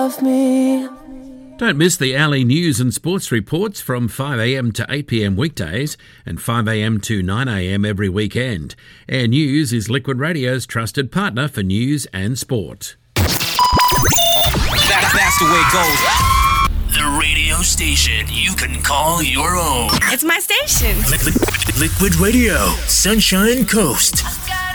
Love me. Don't miss the Alley news and sports reports from 5am to 8pm weekdays and 5am to 9am every weekend. Air News is Liquid Radio's trusted partner for news and sport. That's the way it goes. The radio station you can call your own. It's my station. Liquid Radio, Sunshine Coast.